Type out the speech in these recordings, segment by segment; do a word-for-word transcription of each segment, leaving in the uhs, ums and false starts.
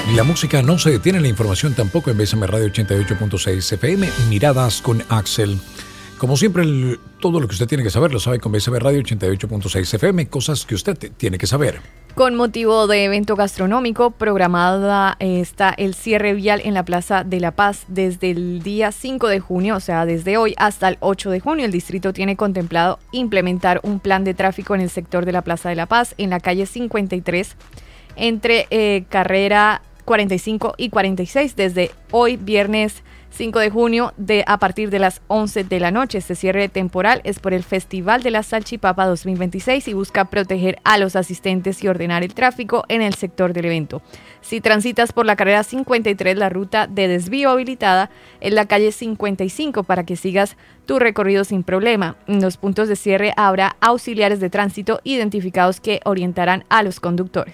La música no se detiene, la información tampoco en B S M Radio ochenta y ocho punto seis F M. Miradas con Axel. Como siempre, el, todo lo que usted tiene que saber lo sabe con B S M Radio ochenta y ocho punto seis F M. Cosas que usted tiene que saber. Con motivo de evento gastronómico, programada está el cierre vial en la Plaza de la Paz desde el día cinco de junio, o sea, desde hoy hasta el ocho de junio. El distrito tiene contemplado implementar un plan de tráfico en el sector de la Plaza de la Paz, en la calle cincuenta y tres, entre eh, carrera cuarenta y cinco y cuarenta y seis, desde hoy, viernes cinco de junio, de, a partir de las once de la noche. Este cierre temporal es por el Festival de la Salchipapa dos mil veintiséis y busca proteger a los asistentes y ordenar el tráfico en el sector del evento. Si transitas por la carrera cincuenta y tres, la ruta de desvío habilitada es la calle cincuenta y cinco para que sigas tu recorrido sin problema. En los puntos de cierre habrá auxiliares de tránsito identificados que orientarán a los conductores.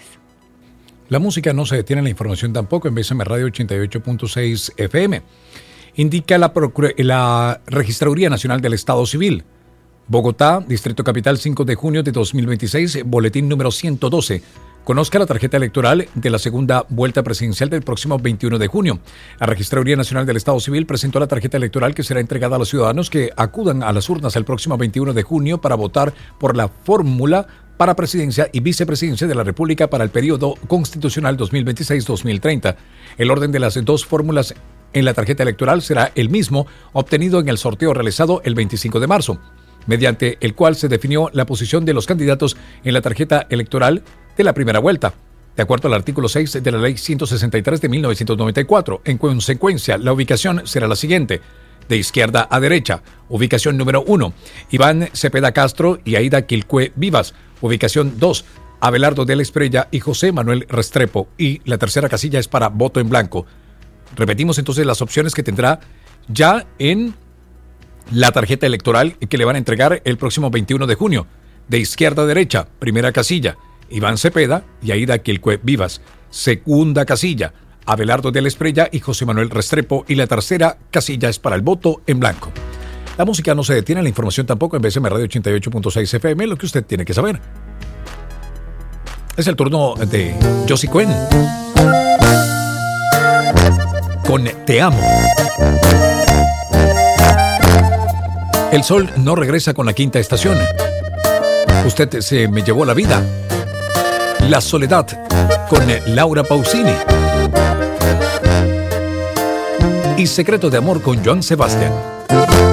La música no se detiene, la información tampoco en B S M Radio ochenta y ocho punto seis F M. Indica la, Procur- la Registraduría Nacional del Estado Civil. Bogotá, Distrito Capital, cinco de junio de dos mil veintiséis, boletín número ciento doce. Conozca la tarjeta electoral de la segunda vuelta presidencial del próximo veintiuno de junio. La Registraduría Nacional del Estado Civil presentó la tarjeta electoral que será entregada a los ciudadanos que acudan a las urnas el próximo veintiuno de junio para votar por la fórmula para presidencia y vicepresidencia de la República para el periodo constitucional dos mil veintiséis a dos mil treinta. El orden de las dos fórmulas en la tarjeta electoral será el mismo obtenido en el sorteo realizado el veinticinco de marzo, mediante el cual se definió la posición de los candidatos en la tarjeta electoral de la primera vuelta. De acuerdo al artículo seis de la Ley ciento sesenta y tres de mil novecientos noventa y cuatro, en consecuencia, la ubicación será la siguiente: de izquierda a derecha, ubicación número uno, Iván Cepeda Castro y Aida Quilcue Vivas. Ubicación dos, Abelardo de la Espriella y José Manuel Restrepo. Y la tercera casilla es para voto en blanco. Repetimos entonces las opciones que tendrá ya en la tarjeta electoral que le van a entregar el próximo veintiuno de junio. De izquierda a derecha, primera casilla, Iván Cepeda y Aida Quilcue Vivas. Segunda casilla, Abelardo de la Espriella y José Manuel Restrepo. Y la tercera casilla es para el voto en blanco. La música no se detiene, la información tampoco en B S M Radio ochenta y ocho punto seis F M, lo que usted tiene que saber. Es el turno de Josie Cuen con Te Amo. El sol no regresa con la quinta estación. Usted se me llevó la vida. La soledad con Laura Pausini. Y Secreto de amor con Joan Sebastián.